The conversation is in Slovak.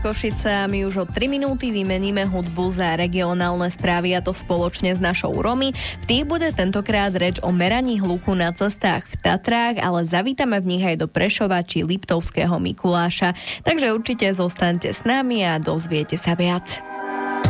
Košice, my už o 3 minúty vymeníme hudbu za regionálne správy, a to spoločne s našou Romy. V tých bude tentokrát reč o meraní hluku na cestách v Tatrách, ale zavítame v nich aj do Prešova či Liptovského Mikuláša. Takže určite zostaňte s nami a dozviete sa viac.